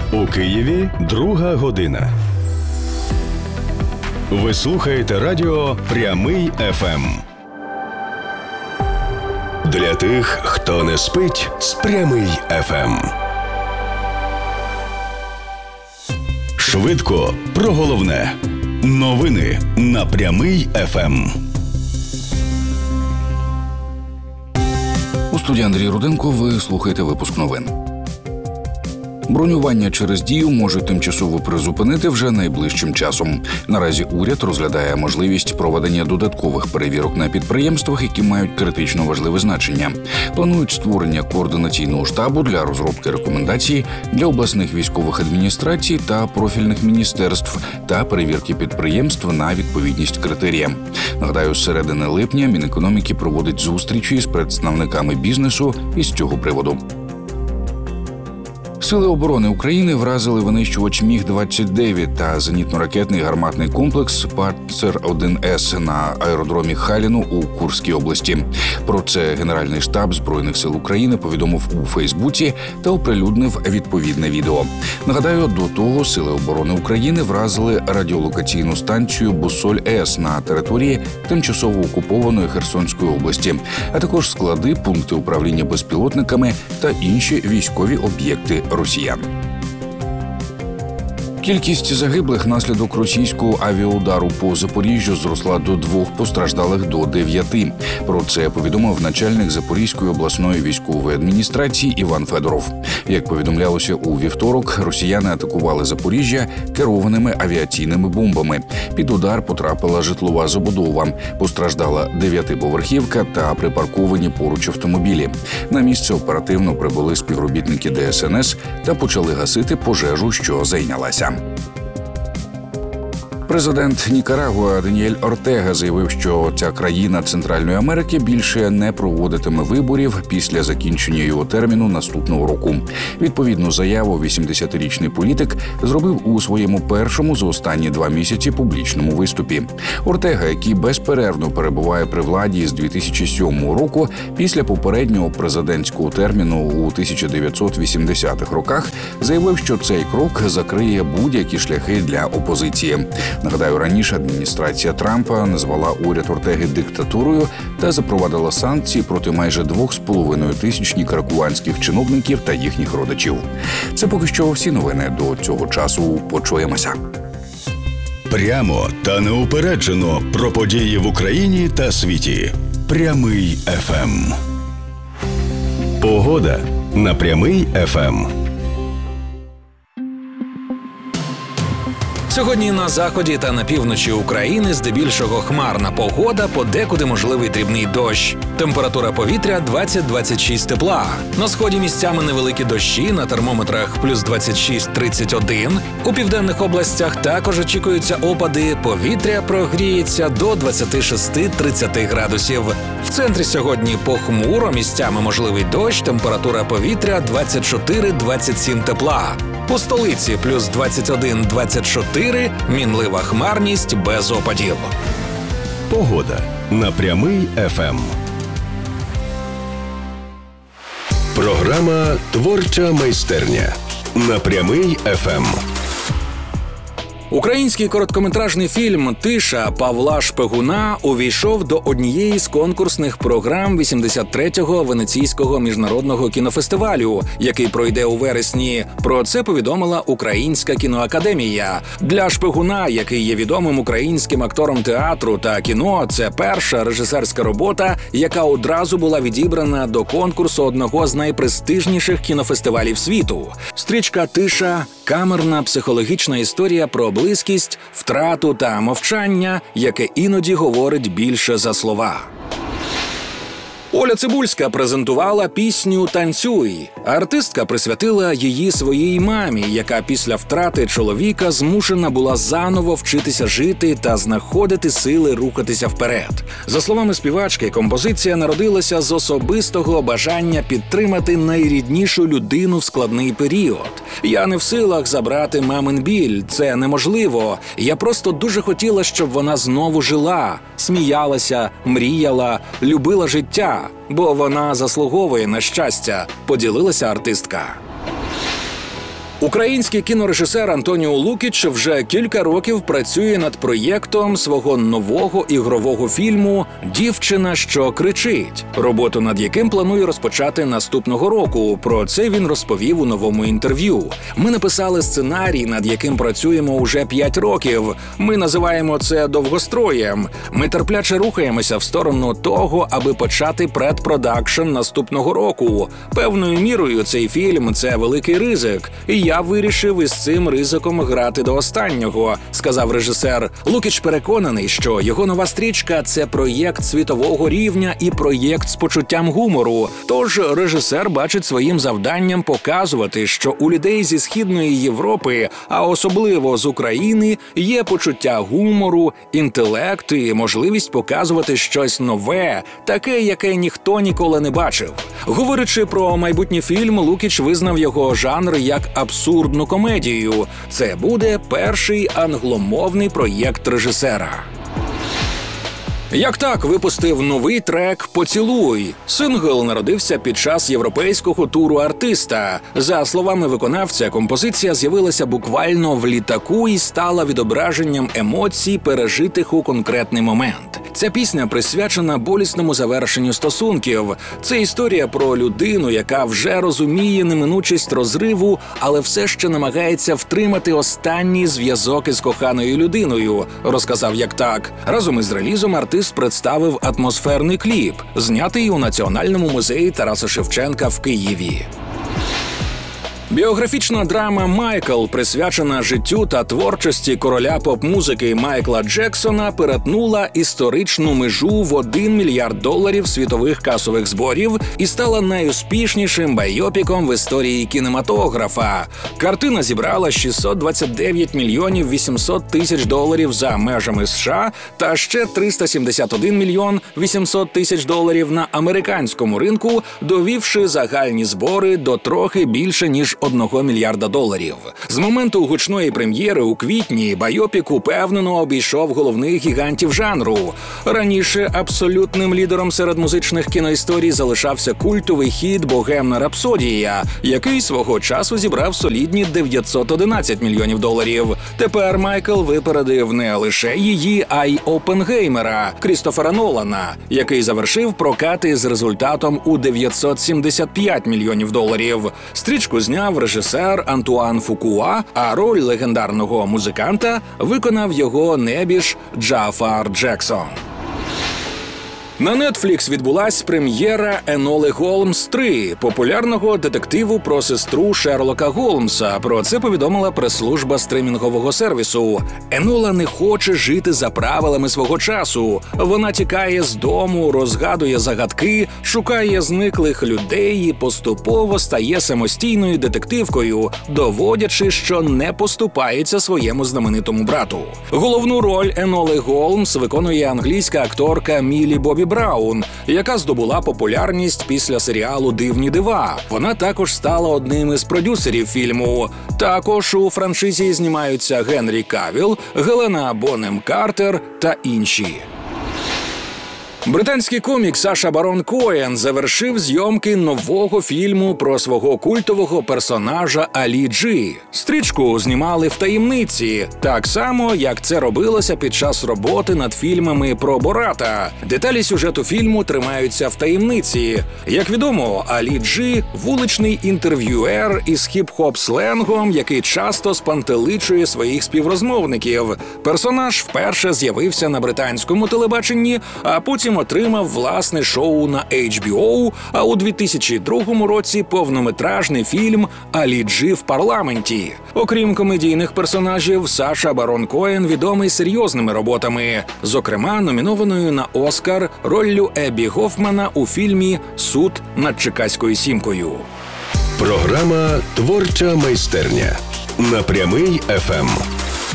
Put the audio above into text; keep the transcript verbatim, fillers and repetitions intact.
У Києві друга година. Ви слухаєте радіо «Прямий еф ем». Для тих, хто не спить з «Прямий еф ем». Швидко про головне. Новини на «Прямий еф ем». У студії Андрій Руденко ви слухаєте випуск новин. Бронювання через Дію можуть тимчасово призупинити вже найближчим часом. Наразі уряд розглядає можливість проведення додаткових перевірок на підприємствах, які мають критично важливе значення. Планують створення координаційного штабу для розробки рекомендацій для обласних військових адміністрацій та профільних міністерств та перевірки підприємств на відповідність критеріям. Нагадаю, з середини липня Мінекономіки проводить зустрічі з представниками бізнесу із цього приводу. Сили оборони України вразили винищувач Міг двадцять дев'ять та зенітно-ракетний гарматний комплекс «Панцер один ес» на аеродромі Халіну у Курській області. Про це Генеральний штаб Збройних сил України повідомив у Фейсбуці та оприлюднив відповідне відео. Нагадаю, до того Сили оборони України вразили радіолокаційну станцію «Бусоль-С» на території тимчасово окупованої Херсонської області, а також склади, пункти управління безпілотниками та інші військові об'єкти росіян. Кількість загиблих внаслідок російського авіаудару по Запоріжжю зросла до двох, постраждалих до дев'яти. Про це повідомив начальник Запорізької обласної військової адміністрації Іван Федоров. Як повідомлялося у вівторок, росіяни атакували Запоріжжя керованими авіаційними бомбами. Під удар потрапила житлова забудова. Постраждала дев'ятиповерхівка та припарковані поруч автомобілі. На місце оперативно прибули співробітники де ес ен ес та почали гасити пожежу, що зайнялася. Президент Нікарагуа Даніель Ортега заявив, що ця країна Центральної Америки більше не проводитиме виборів після закінчення його терміну наступного року. Відповідну заяву вісімдесятирічний політик зробив у своєму першому за останні два місяці публічному виступі. Ортега, який безперервно перебуває при владі з дві тисячі сьомого року, після попереднього президентського терміну у тисяча дев'ятсот вісімдесятих роках, заявив, що цей крок закриє будь-які шляхи для опозиції. Нагадаю, раніше адміністрація Трампа назвала уряд Ортеги диктатурою та запровадила санкції проти майже двох з половиною тисяч нікарагуанських чиновників та їхніх родичів. Це поки що всі новини до цього часу. Почуємося. Прямо та неупереджено про події в Україні та світі. Прямий еф ем. Погода на Прямий еф ем. Сьогодні на заході та на півночі України здебільшого хмарна погода, подекуди можливий дрібний дощ. Температура повітря двадцять - двадцять шість тепла. На сході місцями невеликі дощі, на термометрах плюс двадцять шість - тридцять один. У південних областях також очікуються опади, повітря прогріється до двадцять шість - тридцять градусів. В центрі сьогодні похмуро, місцями можливий дощ, температура повітря двадцять чотири - двадцять сім тепла. У столиці плюс двадцять один - двадцять чотири, мінлива хмарність без опадів. Погода на Прямий еф ем. Програма «Творча майстерня» на Прямий еф ем. Український короткометражний фільм «Тиша» Павла Шпигуна увійшов до однієї з конкурсних програм вісімдесят третього Венеційського міжнародного кінофестивалю, який пройде у вересні. Про це повідомила Українська кіноакадемія. Для Шпигуна, який є відомим українським актором театру та кіно, це перша режисерська робота, яка одразу була відібрана до конкурсу одного з найпрестижніших кінофестивалів світу. Стрічка «Тиша» – камерна психологічна історія про близькість, втрату та мовчання, яке іноді говорить більше за слова. Оля Цибульська презентувала пісню «Танцюй». Артистка присвятила її своїй мамі, яка після втрати чоловіка змушена була заново вчитися жити та знаходити сили рухатися вперед. За словами співачки, композиція народилася з особистого бажання підтримати найріднішу людину в складний період. «Я не в силах забрати мамин біль, це неможливо. Я просто дуже хотіла, щоб вона знову жила, сміялася, мріяла, любила життя. Бо вона заслуговує на щастя», – поділилася артистка. Український кінорежисер Антоніо Лукіч вже кілька років працює над проєктом свого нового ігрового фільму «Дівчина, що кричить», роботу над яким планує розпочати наступного року. Про це він розповів у новому інтерв'ю. «Ми написали сценарій, над яким працюємо уже п'ять років. Ми називаємо це довгостроєм. Ми терпляче рухаємося в сторону того, аби почати предпродакшн наступного року. Певною мірою цей фільм – це великий ризик. І я вирішив із цим ризиком грати до останнього», – сказав режисер. Лукіч переконаний, що його нова стрічка – це проєкт світового рівня і проєкт з почуттям гумору. Тож режисер бачить своїм завданням показувати, що у людей зі Східної Європи, а особливо з України, є почуття гумору, інтелект і можливість показувати щось нове, таке, яке ніхто ніколи не бачив. Говорячи про майбутній фільм, Лукіч визнав його жанр як абсурдну комедію. Це буде перший англомовний проєкт режисера. Як так випустив новий трек «Поцілуй». Сингл народився під час європейського туру артиста. За словами виконавця, композиція з'явилася буквально в літаку і стала відображенням емоцій, пережитих у конкретний момент. Ця пісня присвячена болісному завершенню стосунків. Це історія про людину, яка вже розуміє неминучість розриву, але все ще намагається втримати останній зв'язок із коханою людиною, розказав Як так. Разом із релізом артист представив атмосферний кліп, знятий у Національному музеї Тараса Шевченка в Києві. Біографічна драма «Майкл», присвячена життю та творчості короля поп-музики Майкла Джексона, перетнула історичну межу в один мільярд доларів світових касових зборів і стала найуспішнішим байопіком в історії кінематографа. Картина зібрала шістсот двадцять дев'ять мільйонів вісімсот тисяч доларів за межами США та ще триста сімдесят один мільйон вісімсот тисяч доларів на американському ринку, довівши загальні збори до трохи більше, ніж одного мільярда доларів. З моменту гучної прем'єри у квітні байопік упевнено обійшов головних гігантів жанру. Раніше абсолютним лідером серед музичних кіноісторій залишався культовий хіт «Богемна рапсодія», який свого часу зібрав солідні дев'ятсот одинадцять мільйонів доларів. Тепер Майкл випередив не лише її, а й «Опенгеймера» Крістофера Нолана, який завершив прокати з результатом у дев'ятсот сімдесят п'ять мільйонів доларів. Стрічку зняв режисер Антуан Фукуа, а роль легендарного музиканта виконав його небіж Джафар Джексон. На Netflix відбулась прем'єра «Еноли Голмс три», популярного детективу про сестру Шерлока Голмса. Про це повідомила прес-служба стримінгового сервісу. Енола не хоче жити за правилами свого часу. Вона тікає з дому, розгадує загадки, шукає зниклих людей і поступово стає самостійною детективкою, доводячи, що не поступається своєму знаменитому брату. Головну роль Еноли Голмс виконує англійська акторка Мілі Бобі Браун, яка здобула популярність після серіалу «Дивні дива». Вона також стала одним із продюсерів фільму. Також у франшизі знімаються Генрі Кавіл, Гелена Бонем Картер та інші. Британський комік Саша Барон Коен завершив зйомки нового фільму про свого культового персонажа Алі Джі. Стрічку знімали в таємниці, так само, як це робилося під час роботи над фільмами про Бората. Деталі сюжету фільму тримаються в таємниці. Як відомо, Алі Джі – вуличний інтерв'юер із хіп-хоп-сленгом, який часто спантеличує своїх співрозмовників. Персонаж вперше з'явився на британському телебаченні, а потім отримав власне шоу на ейч бі о, а у дві тисячі другому році повнометражний фільм «Алі Джі в парламенті». Окрім комедійних персонажів, Саша Барон Коен відомий серйозними роботами, зокрема номінованою на Оскар роллю Еббі Гофмана у фільмі «Суд над Чикаською сімкою». Програма «Творча майстерня» на Прямий еф ем.